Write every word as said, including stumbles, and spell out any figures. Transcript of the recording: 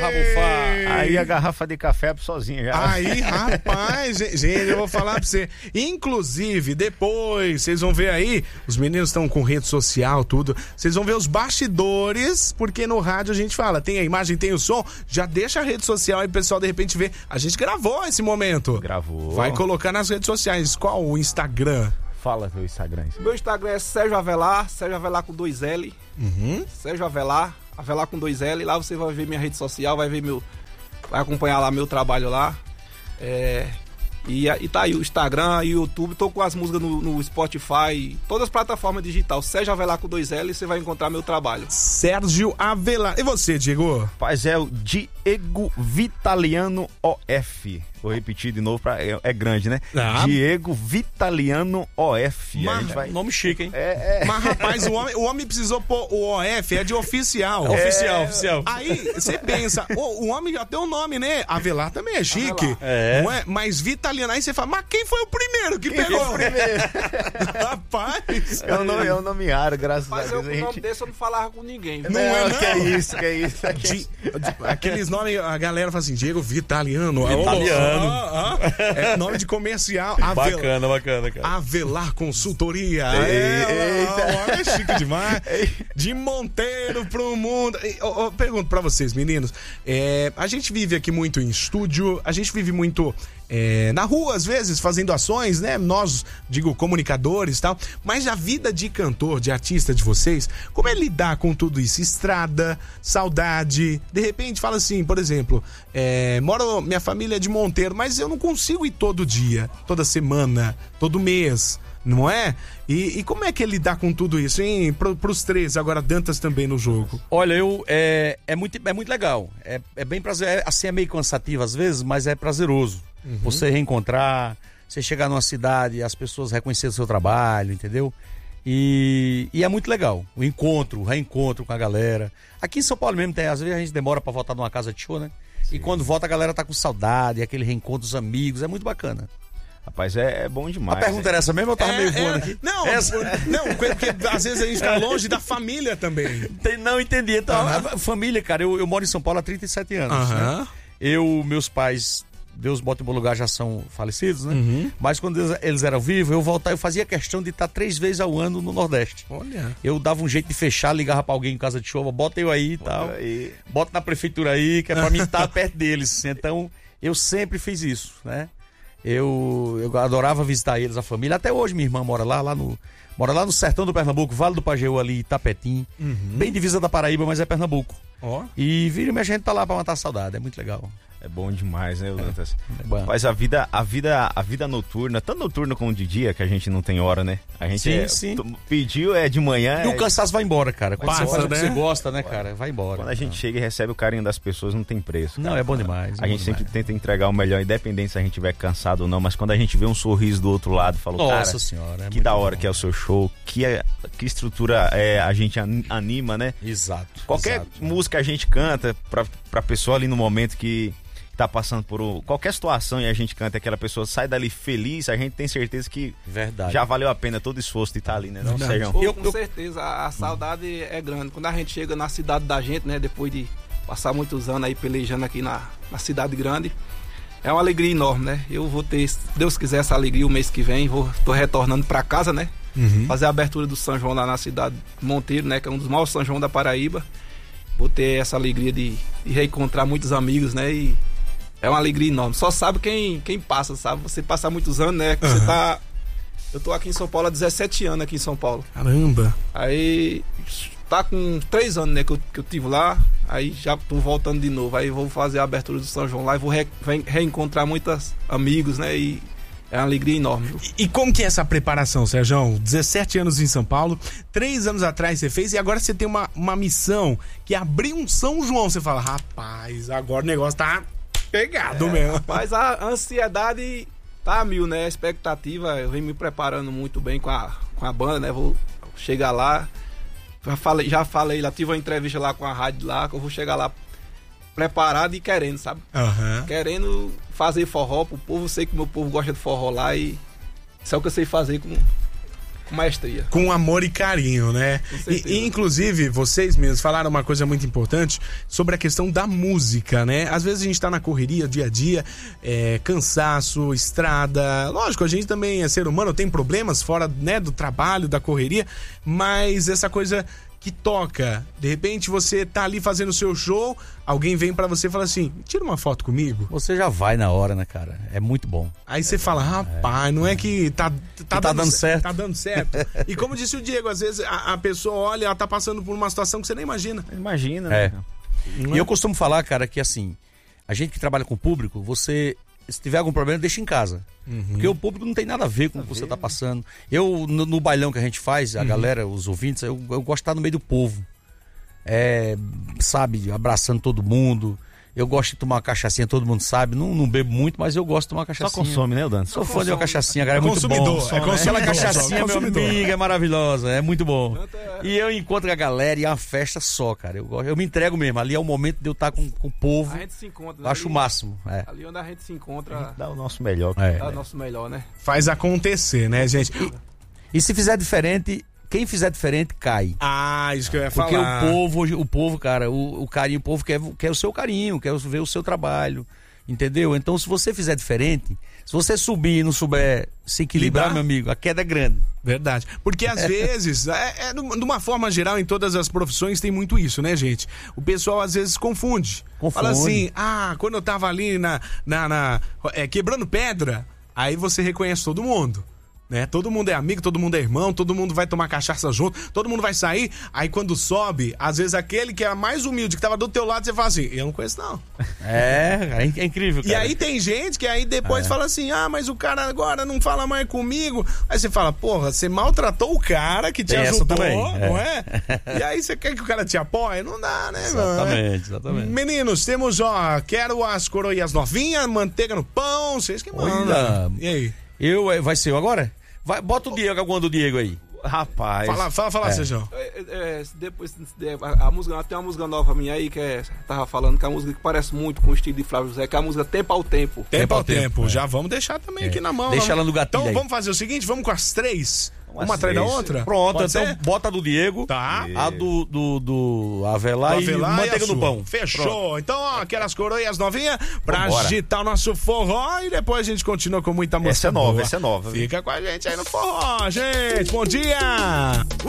rabufar. Aí a garrafa de café sozinha já. Aí, rapaz, gente, eu vou falar pra você. Inclusive, depois, vocês vão ver aí, os meninos estão com rede social, tudo. Vocês vão ver os bastidores, porque no rádio a gente fala, tem a imagem, tem o som. Já deixa a rede social aí, pessoal, de repente vê. A gente gravou esse momento. Gravou. Vai colocar nas redes sociais. Qual o Instagram? Fala teu Instagram. Meu Instagram é Sérgio Avelar, Sérgio Avelar com dois L. Uhum. Sérgio Avelar, Avelar com dois L. Lá você vai ver minha rede social, vai ver meu. Vai acompanhar lá meu trabalho lá. É. E, e tá aí o Instagram e o YouTube, tô com as músicas no, no Spotify, todas as plataformas digitais. Sérgio Avelar com dois L, você vai encontrar meu trabalho. Sérgio Avelar. E você, Diego? Rapaz, é o Diego Vitaliano O F. Vou repetir de novo, pra, é, é grande, né? Ah. Diego Vitaliano O F. Mas, a gente vai... Nome chique, hein? É, é. Mas, rapaz, o homem, o homem precisou pôr o O F, é de oficial. É oficial, oficial. Aí, você pensa, o, o homem já tem um nome, né? Avelar também é chique. Avelar. É. Não é? Mas Vitaliano, aí você fala, mas quem foi o primeiro que Quem pegou? foi o primeiro? Rapaz. É um nome, é um nome raro, graças Mas a eu Deus. com A o nome gente... desse eu não falava com ninguém. Não é, não. que é isso, que é isso. De- de- aqueles nomes, a galera fala assim, Diego Vitaliano. Vitaliano. Ah, ah, é nome de comercial. Avel- Bacana, bacana, cara. Avelar Consultoria. Eita. É, o homem é chique demais. De Monteiro pro mundo. E, ó, ó, pergunto pra vocês, meninos. É, a gente vive aqui muito em estúdio, a gente vive muito é, na rua, às vezes, fazendo ações, né? Nós, digo, comunicadores e tal. Mas a vida de cantor, de artista de vocês, como é lidar com tudo isso? Estrada, saudade. De repente fala assim, por exemplo, é, moro, minha família é de Monteiro, mas eu não consigo ir todo dia, toda semana, todo mês. Não é? E, e como é que é lidar com tudo isso, hein? Pro, pros três, agora Dantas também no jogo. Olha, eu é, é, muito, é muito legal. É, é bem prazeroso. É, assim, é meio cansativo às vezes, mas é prazeroso. Uhum. Você reencontrar, você chegar numa cidade, as pessoas reconhecerem o seu trabalho, entendeu? E, e é muito legal. O encontro, o reencontro com a galera. Aqui em São Paulo mesmo, tem, às vezes a gente demora pra voltar numa casa de show, né? Sim. E quando volta a galera tá com saudade, aquele reencontro dos amigos, é muito bacana. Rapaz, é, é bom demais. A pergunta era essa mesmo ou eu tava É, meio voando é, aqui? Não, Essa... não, porque às vezes a gente fica longe da família também. Tem- Não entendi. Então, Aham. a família, cara, eu, eu moro em São Paulo há trinta e sete anos. Aham. Né? Eu, meus pais, Deus bota em bom lugar, já são falecidos, né? Uhum. Mas quando eles, eles eram vivos, eu voltava, eu fazia questão de estar três vezes ao ano no Nordeste. Olha. Eu dava um jeito de fechar, ligava pra alguém em casa de chuva, bota eu aí e tal. aí. Bota na prefeitura aí, que é pra mim estar perto deles. Então, eu sempre fiz isso, né? Eu, eu adorava visitar eles, a família. Até hoje minha irmã mora lá, lá no, mora lá no sertão do Pernambuco, Vale do Pajeú ali, Itapetim. Uhum. Bem divisa da Paraíba, mas é Pernambuco. Ó. E vira e mexe, a gente tá lá pra matar a saudade, é muito legal. É bom demais, né, Dantas? É bom. Mas a vida, a vida, a vida noturna, tanto noturna como de dia, que a gente não tem hora, né? A gente Sim, é, sim. t- pediu é de manhã. E é- o cansaço vai embora, cara. Quando Passa, você faz o que né? você gosta, né, cara? Vai embora. Quando a gente chega e recebe o carinho das pessoas, não tem preço. Não, é bom demais. é A bom gente sempre demais. tenta entregar o melhor, independente se a gente estiver cansado ou não, mas quando a gente vê um sorriso do outro lado, fala, Nossa cara, senhora. é que muito da hora bom. que é o seu show, que, é, que estrutura é, a gente an- anima, né? Exato. Qualquer exato. música a gente canta pra, pra pessoa ali no momento que tá passando por o- qualquer situação e a gente canta e aquela pessoa sai dali feliz, a gente tem certeza que Verdade. já valeu a pena todo o esforço de estar ali, né? Não, Verdade. Sérgio? Pô, Eu- com eu- certeza, a, a saudade é grande. Quando a gente chega na cidade da gente, né, depois de passar muitos anos aí pelejando aqui na, na cidade grande, é uma alegria enorme, né? Eu vou ter, se Deus quiser, essa alegria o mês que vem, vou, tô retornando pra casa, né? Uhum. Fazer a abertura do São João lá na cidade de Monteiro, né, que é um dos maiores São João da Paraíba. Vou ter essa alegria de, de reencontrar muitos amigos, né? E é uma alegria enorme. Só sabe quem, quem passa, sabe? Você passa muitos anos, né? Que Uhum. você tá... Eu tô aqui em São Paulo há dezessete anos aqui em São Paulo. Caramba. Aí tá com três anos, né, que eu, que eu tive lá. Aí já tô voltando de novo. Aí vou fazer a abertura do São João lá e vou re, re- reencontrar muitos amigos, né? E é uma alegria enorme. Viu? E, e como que é essa preparação, Sérgio? dezessete anos em São Paulo, três anos atrás você fez e agora você tem uma, uma missão que é abrir um São João. Você fala, rapaz, agora o negócio tá pegado É, mesmo. Mas a ansiedade tá a mil, né? A expectativa, eu venho me preparando muito bem com a, com a banda, né? Vou chegar lá. Já falei, já falei lá, tive uma entrevista lá com a rádio lá, que eu vou chegar lá preparado e querendo, sabe? Aham. Querendo fazer forró pro povo. Sei que meu povo gosta de forró lá e isso é o que eu sei fazer com, maestria. Com amor e carinho, né? E, e, inclusive, vocês mesmos falaram uma coisa muito importante sobre a questão da música, né? Às vezes a gente tá na correria, dia a dia, é, cansaço, estrada. Lógico, a gente também é ser humano, tem problemas fora, né, do trabalho, da correria, mas essa coisa que toca, de repente você tá ali fazendo o seu show, alguém vem pra você e fala assim, tira uma foto comigo. Você já vai na hora, né, cara? É muito bom. Aí você fala, rapaz, não é que tá, tá, tá dando, dando certo. Tá dando certo. E como disse o Diego, às vezes a, a pessoa olha, ela tá passando por uma situação que você nem imagina. Imagina, é. né? E eu costumo falar, cara, que assim, a gente que trabalha com o público, você, se tiver algum problema, deixa em casa. Uhum. Porque o público não tem nada a ver com o que você tá passando. Eu, no, no bailão que a gente faz, a uhum. galera, os ouvintes, eu, eu gosto de estar no meio do povo. É, sabe, abraçando todo mundo. Eu gosto de tomar uma cachaçinha, todo mundo sabe. Não, não bebo muito, mas eu gosto de tomar uma cachaçinha. Só consome, né, Dan? Sou fã de uma cachaçinha, cara. É, é muito bom. É Aquela cachaçinha, meu amigo, é maravilhosa. É muito bom. E eu encontro a galera e é uma festa só, cara. Eu, eu me entrego mesmo. Ali é o momento de eu estar com, com o povo. A gente se encontra. Eu acho ali, o máximo. É. Ali onde a gente se encontra. Dá o nosso melhor. É. Dá o nosso melhor, né? Faz acontecer, né, gente? E, e se fizer diferente... Quem fizer diferente, cai. Ah, isso que eu ia Porque falar. Porque o povo, o povo, cara, o, o carinho, o povo quer, quer o seu carinho, quer ver o seu trabalho, entendeu? Então, se você fizer diferente, se você subir e não souber se equilibrar, meu amigo, a queda é grande. Verdade. Porque às vezes, é, é, de uma forma geral, em todas as profissões tem muito isso, né, gente? O pessoal às vezes confunde. Confunde. Fala assim, ah, quando eu tava ali na, na, na é, quebrando pedra, aí você reconhece todo mundo. Né? Todo mundo é amigo, todo mundo é irmão, todo mundo vai tomar cachaça junto, todo mundo vai sair, aí quando sobe, às vezes aquele que era mais humilde, que tava do teu lado, você fala assim, eu não conheço não. É, é incrível, cara. E aí tem gente que aí depois é. fala assim, ah, mas o cara agora não fala mais comigo. Aí você fala, porra, você maltratou o cara que te tem ajudou, também, não é? é? E aí você quer que o cara te apoie? Não dá, né, mano? Exatamente, exatamente. Meninos, temos, ó, quero as coroinhas novinhas, manteiga no pão, vocês que mandam. E aí? Eu, vai ser eu agora? Vai, bota o Diego, alguma do Diego aí. Rapaz. Fala, fala, fala, é. Sejão. É, é, depois, a, a música, tem uma música nova minha aí, que é, tava falando, que é uma música que parece muito com o estilo de Flávio José, que é a música Tempo ao Tempo. Tempo ao Tempo. tempo. É. Já vamos deixar também é. aqui na mão. Deixa vamos... ela no gatilho. Então aí. vamos fazer o seguinte, vamos com as três. Uma As atrás da três. outra? Pronto, Pode então ser? bota a do Diego, tá. a do, do, do Avelar, do Avelar e manteiga e no pão. Fechou. Pronto. Então, ó, aquelas coroinhas novinhas pra Vambora. agitar o nosso forró e depois a gente continua com muita música Essa é nova, boa. essa é nova. Fica com a gente aí no forró, gente. Bom dia!